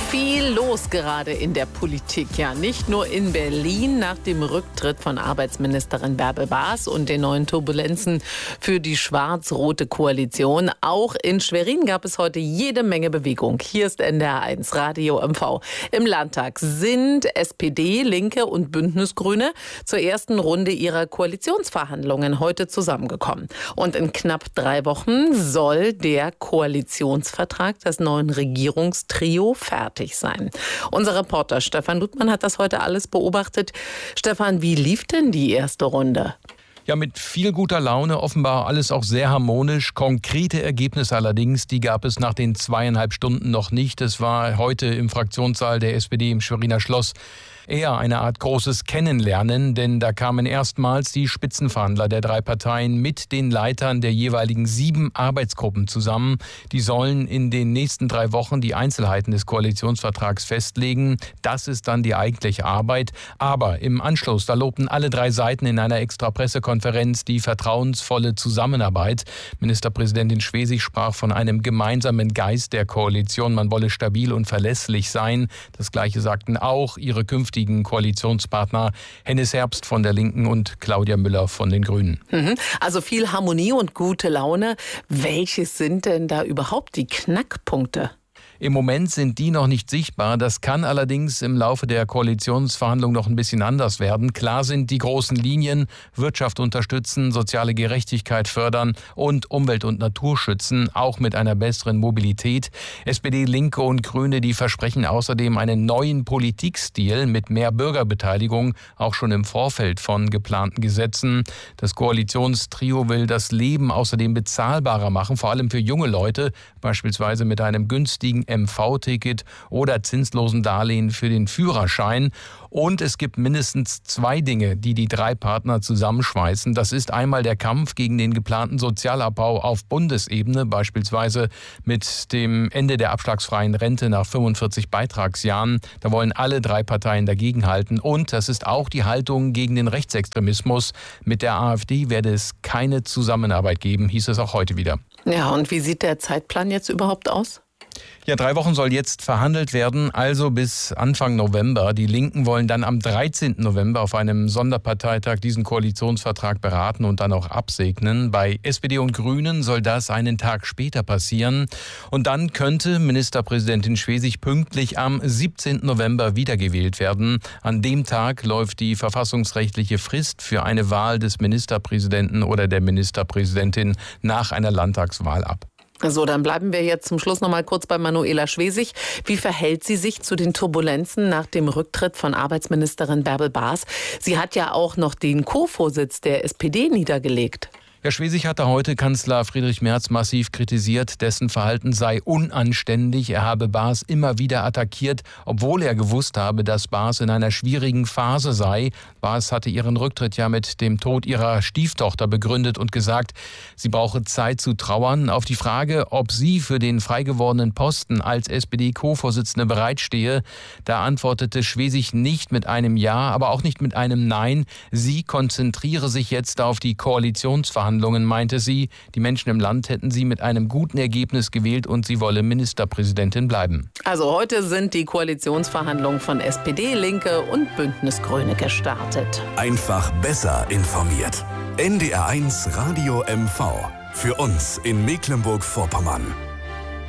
Viel los gerade in der Politik, ja, nicht nur in Berlin nach dem Rücktritt von Arbeitsministerin Bärbel Baas und den neuen Turbulenzen für die schwarz-rote Koalition. Auch in Schwerin gab es heute jede Menge Bewegung. Hier ist NDR1 Radio MV. Im Landtag sind SPD, Linke und Bündnisgrüne zur ersten Runde ihrer Koalitionsverhandlungen heute zusammengekommen. Und in knapp 3 Wochen soll der Koalitionsvertrag des neuen Regierungstrio fertig sein. Unser Reporter Stefan Ludmann hat das heute alles beobachtet. Stefan, wie lief denn die erste Runde? Ja, mit viel guter Laune, offenbar alles auch sehr harmonisch. Konkrete Ergebnisse allerdings, die gab es nach den 2,5 Stunden noch nicht. Es war heute im Fraktionssaal der SPD im Schweriner Schloss eher eine Art großes Kennenlernen, denn da kamen erstmals die Spitzenverhandler der 3 Parteien mit den Leitern der jeweiligen 7 Arbeitsgruppen zusammen. Die sollen in den nächsten 3 Wochen die Einzelheiten des Koalitionsvertrags festlegen. Das ist dann die eigentliche Arbeit. Aber im Anschluss, da lobten alle 3 Seiten in einer extra Pressekonferenz die vertrauensvolle Zusammenarbeit. Ministerpräsidentin Schwesig sprach von einem gemeinsamen Geist der Koalition. Man wolle stabil und verlässlich sein. Das Gleiche sagten auch ihre künftigen Koalitionspartner Hennis Herbst von der Linken und Claudia Müller von den Grünen. Also viel Harmonie und gute Laune. Welches sind denn da überhaupt die Knackpunkte? Im Moment sind die noch nicht sichtbar. Das kann allerdings im Laufe der Koalitionsverhandlungen noch ein bisschen anders werden. Klar sind die großen Linien: Wirtschaft unterstützen, soziale Gerechtigkeit fördern und Umwelt und Natur schützen, auch mit einer besseren Mobilität. SPD, Linke und Grüne, die versprechen außerdem einen neuen Politikstil mit mehr Bürgerbeteiligung, auch schon im Vorfeld von geplanten Gesetzen. Das Koalitionstrio will das Leben außerdem bezahlbarer machen, vor allem für junge Leute, beispielsweise mit einem günstigen MV-Ticket oder zinslosen Darlehen für den Führerschein. Und es gibt mindestens 2 Dinge, die die 3 Partner zusammenschweißen. Das ist einmal der Kampf gegen den geplanten Sozialabbau auf Bundesebene, beispielsweise mit dem Ende der abschlagsfreien Rente nach 45 Beitragsjahren. Da wollen alle 3 Parteien dagegenhalten. Und das ist auch die Haltung gegen den Rechtsextremismus. Mit der AfD werde es keine Zusammenarbeit geben, hieß es auch heute wieder. Ja, und wie sieht der Zeitplan jetzt überhaupt aus? Ja, 3 Wochen soll jetzt verhandelt werden, also bis Anfang November. Die Linken wollen dann am 13. November auf einem Sonderparteitag diesen Koalitionsvertrag beraten und dann auch absegnen. Bei SPD und Grünen soll das einen Tag später passieren. Und dann könnte Ministerpräsidentin Schwesig pünktlich am 17. November wiedergewählt werden. An dem Tag läuft die verfassungsrechtliche Frist für eine Wahl des Ministerpräsidenten oder der Ministerpräsidentin nach einer Landtagswahl ab. So, dann bleiben wir jetzt zum Schluss noch mal kurz bei Manuela Schwesig. Wie verhält sie sich zu den Turbulenzen nach dem Rücktritt von Arbeitsministerin Bärbel Baas? Sie hat ja auch noch den Co-Vorsitz der SPD niedergelegt. Ja, Schwesig hatte heute Kanzler Friedrich Merz massiv kritisiert, dessen Verhalten sei unanständig. Er habe Baas immer wieder attackiert, obwohl er gewusst habe, dass Baas in einer schwierigen Phase sei. Baas hatte ihren Rücktritt ja mit dem Tod ihrer Stieftochter begründet und gesagt, sie brauche Zeit zu trauern. Auf die Frage, ob sie für den freigewordenen Posten als SPD-Co-Vorsitzende bereitstehe, da antwortete Schwesig nicht mit einem Ja, aber auch nicht mit einem Nein. Sie konzentriere sich jetzt auf die Koalitionsverhandlungen, meinte sie. Die Menschen im Land hätten sie mit einem guten Ergebnis gewählt und sie wolle Ministerpräsidentin bleiben. Also heute sind die Koalitionsverhandlungen von SPD, Linke und Bündnisgrüne gestartet. Einfach besser informiert. NDR1 Radio MV. Für uns in Mecklenburg-Vorpommern.